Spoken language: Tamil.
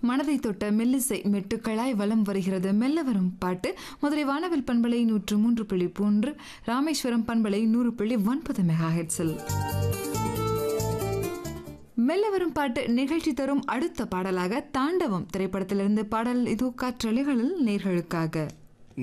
மனதை தொட்ட மெல்லிசை மெட்டுக்களாய் வலம் வருகிறது மெல்ல வரும் பாட்டு. மதுரை வானவில் பண்பலை 103.3, ராமேஸ்வரம் பண்பலை 100.9 மெகாஹெர்ட்ஸில் மெல்ல வரும் பாட்டு நிகழ்ச்சி தரும் அடுத்த பாடலாக தாண்டவம் திரைப்படத்திலிருந்து பாடல் இது காற்றலைகளில் நேர்களுக்காக.